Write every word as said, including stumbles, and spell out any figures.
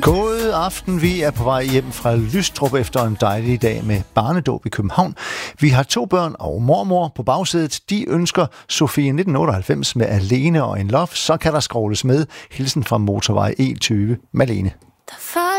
God aften. Vi er på vej hjem fra Lystrup efter en dejlig dag med barnedåb i København. Vi har to børn og mormor på bagsædet. De ønsker Sofie nitten otteoghalvfems med Alene og en Love. Så kan der scrolles med. Hilsen fra motorvej E tyve. Malene. Der